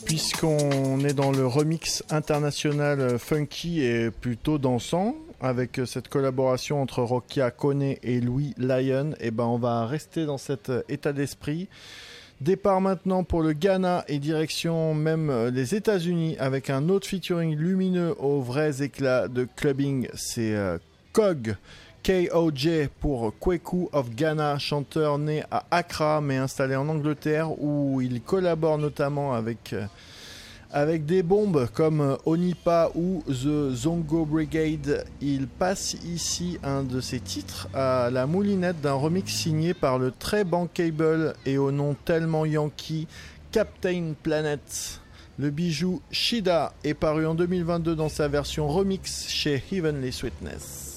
Puisqu'on est dans le remix international funky et plutôt dansant, avec cette collaboration entre Rokia Kone et Louis Lyon, et ben on va rester dans cet état d'esprit. Départ maintenant pour le Ghana et direction même les États-Unis avec un autre featuring lumineux aux vrais éclats de clubbing. C'est Kog, K.O.J. pour Kweku of Ghana, chanteur né à Accra mais installé en Angleterre où il collabore notamment avec des bombes comme Onipa ou The Zongo Brigade. Il passe ici un de ses titres à la moulinette d'un remix signé par le très bankable et au nom tellement yankee Captain Planet. Le bijou Shida est paru en 2022 dans sa version remix chez Heavenly Sweetness.